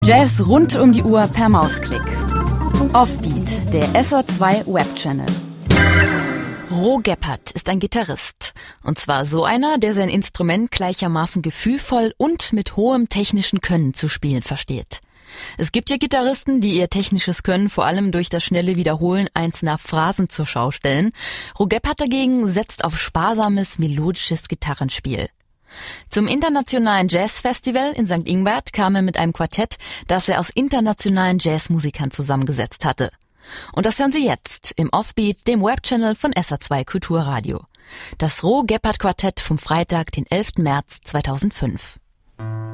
Jazz rund um die Uhr per Mausklick. Offbeat, der SR2 Webchannel. Ro Gebhardt ist ein Gitarrist. Und zwar so einer, der sein Instrument gleichermaßen gefühlvoll und mit hohem technischen Können zu spielen versteht. Es gibt ja Gitarristen, die ihr technisches Können vor allem durch das schnelle Wiederholen einzelner Phrasen zur Schau stellen. Ro Gebhardt dagegen setzt auf sparsames, melodisches Gitarrenspiel. Zum Internationalen Jazzfestival in St. Ingbert kam er mit einem Quartett, das er aus internationalen Jazzmusikern zusammengesetzt hatte. Und das hören Sie jetzt im Offbeat, dem Webchannel von SR2 Kulturradio. Das Ro Gebhardt Quartett vom Freitag, den 11. März 2005.